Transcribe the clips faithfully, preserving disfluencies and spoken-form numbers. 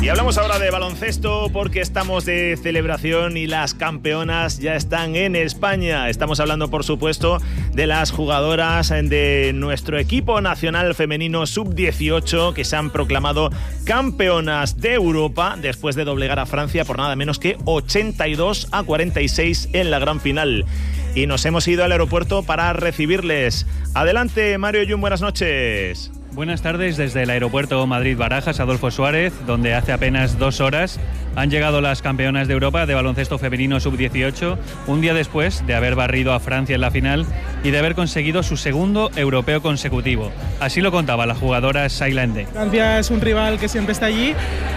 Y hablamos ahora de baloncesto porque estamos de celebración y las campeonas ya están en España. Estamos hablando, por supuesto, de las jugadoras de nuestro equipo nacional femenino sub dieciocho que se han proclamado campeonas de Europa después de doblegar a Francia por nada menos que ochenta y dos a cuarenta y seis en la gran final. Y nos hemos ido al aeropuerto para recibirles. Adelante, Mario Jun, buenas noches. Buenas tardes desde el aeropuerto Madrid-Barajas, Adolfo Suárez, donde hace apenas dos horas han llegado las campeonas de Europa de baloncesto femenino sub dieciocho, un día después de haber barrido a Francia en la final y de haber conseguido su segundo europeo consecutivo. Así lo contaba la jugadora Sayla Ende. Francia es un rival que siempre está allí.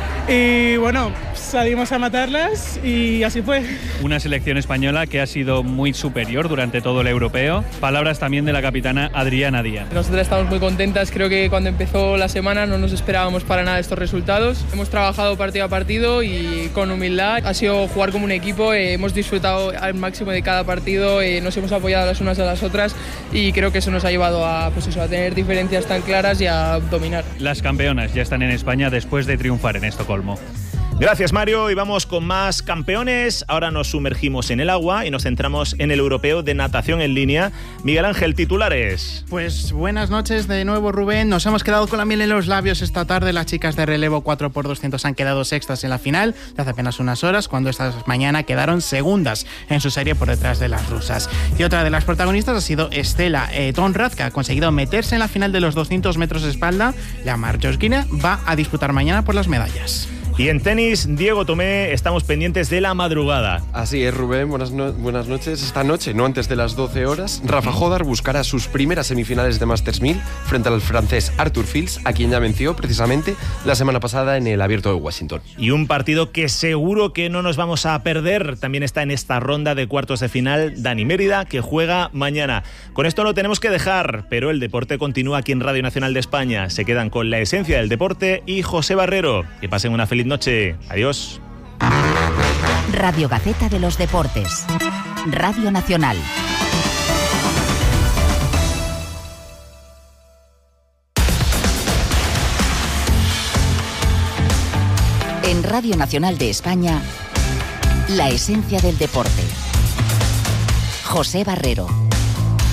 Y bueno, salimos a matarlas y así fue. Una selección española que ha sido muy superior durante todo el europeo. Palabras también de la capitana Adriana Díaz. Nosotras estamos muy contentas, creo que cuando empezó la semana no nos esperábamos para nada estos resultados. Hemos trabajado partido a partido y con humildad. Ha sido jugar como un equipo, eh, hemos disfrutado al máximo de cada partido, eh, nos hemos apoyado las unas a las otras y creo que eso nos ha llevado a, pues eso, a tener diferencias tan claras y a dominar. Las campeonas ya están en España después de triunfar en Estocolmo. Gracias, Mario, y vamos con más campeones. Ahora nos sumergimos en el agua y nos centramos en el europeo de natación en línea. Miguel Ángel, titulares. Pues buenas noches de nuevo, Rubén. Nos hemos quedado con la miel en los labios esta tarde. Las chicas de relevo cuatro por doscientos han quedado sextas en la final de hace apenas unas horas, cuando esta mañana quedaron segundas en su serie por detrás de las rusas. Y otra de las protagonistas ha sido Estela eh, Tonraz, que ha conseguido meterse en la final de los doscientos metros de espalda. La Marjorquina va a disputar mañana por las medallas. Y en tenis, Diego Tomé, estamos pendientes de la madrugada. Así es, Rubén, buenas, no- buenas noches. Esta noche, no antes de las doce horas, Rafa Jodar buscará sus primeras semifinales de Masters mil frente al francés Arthur Fils, a quien ya venció precisamente la semana pasada en el Abierto de Washington. Y un partido que seguro que no nos vamos a perder. También está en esta ronda de cuartos de final Dani Mérida, que juega mañana. Con esto lo tenemos que dejar, pero el deporte continúa aquí en Radio Nacional de España. Se quedan con la esencia del deporte y José Barrero. Que pasen una feliz noche. Adiós. Radio Gaceta de los Deportes. Radio Nacional. En Radio Nacional de España, la esencia del deporte. José Barrero.